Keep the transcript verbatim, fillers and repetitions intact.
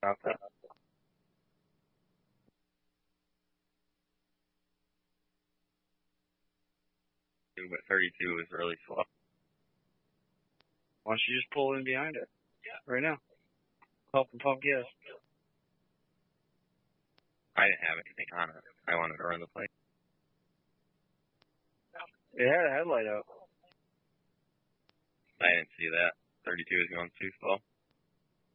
Not that. But thirty-two is really slow. Why don't you just pull in behind it? Yeah. Right now. Pump and pump gas. I didn't have anything on it. I wanted to run the plate. It had a headlight out. I didn't see that. thirty-two is going too slow.